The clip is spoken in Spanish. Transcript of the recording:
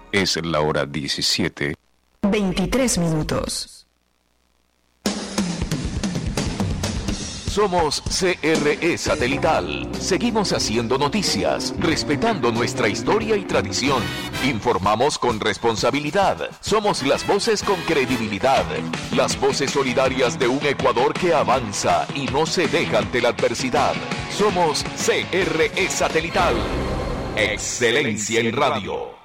Es la hora 17. 23 minutos. Somos CRE Satelital. Seguimos haciendo noticias, respetando nuestra historia y tradición. Informamos con responsabilidad. Somos las voces con credibilidad. Las voces solidarias de un Ecuador que avanza y no se deja ante la adversidad. Somos CRE Satelital. Excelencia en radio.